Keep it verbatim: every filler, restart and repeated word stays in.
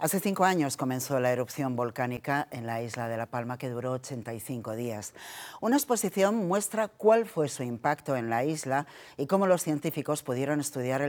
Hace cinco años comenzó la erupción volcánica en la isla de La Palma, que duró ochenta y cinco días. Una exposición muestra cuál fue su impacto en la isla y cómo los científicos pudieron estudiar el